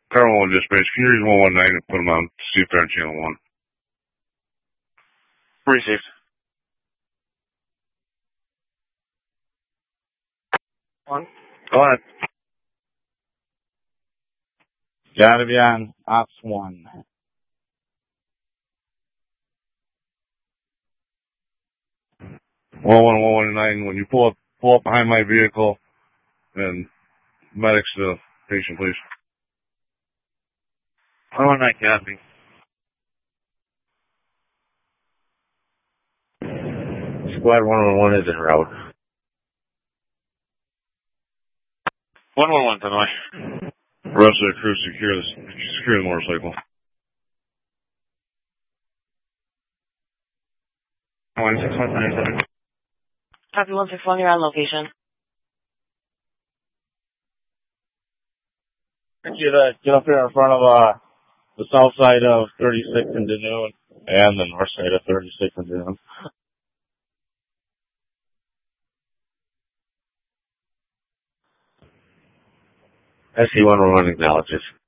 Carmel Dispatch, can you read 119 and put them on, see if they're on channel 1? Received. One. Go ahead. Gotta be on Ops 1. 119, when you pull up behind my vehicle, and medics to the patient, please. 119, copy. Squad 111 is en route. 111, by the way. Rest of the crew, secure the motorcycle. 16197. Copy 161, you're on location. Get up here in front of the south side of 36 and Danoon and the north side of 36 and Danoon. SC-111 acknowledges.